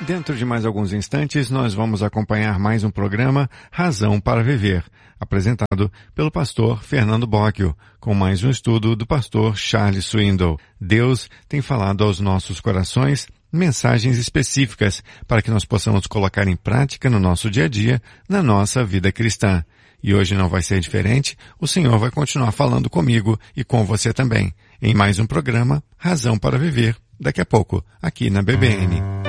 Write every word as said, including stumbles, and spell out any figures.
Dentro de mais alguns instantes, nós vamos acompanhar mais um programa Razão para Viver, apresentado pelo pastor Fernando Bocchio, com mais um estudo do pastor Charles Swindoll. Deus tem falado aos nossos corações mensagens específicas para que nós possamos colocar em prática no nosso dia a dia, na nossa vida cristã. E hoje não vai ser diferente, o Senhor vai continuar falando comigo e com você também, em mais um programa Razão para Viver, daqui a pouco, aqui na B B N.